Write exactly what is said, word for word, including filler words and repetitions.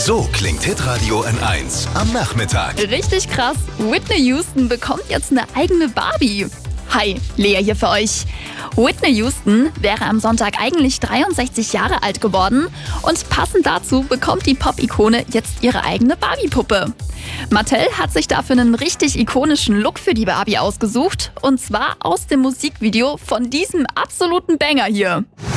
So klingt Hitradio N eins am Nachmittag. Richtig krass. Whitney Houston bekommt jetzt eine eigene Barbie. Hi, Lea hier für euch. Whitney Houston wäre am Sonntag eigentlich dreiundsechzig Jahre alt geworden und passend dazu bekommt die Pop-Ikone jetzt ihre eigene Barbie-Puppe. Mattel hat sich dafür einen richtig ikonischen Look für die Barbie ausgesucht und zwar aus dem Musikvideo von diesem absoluten Banger hier.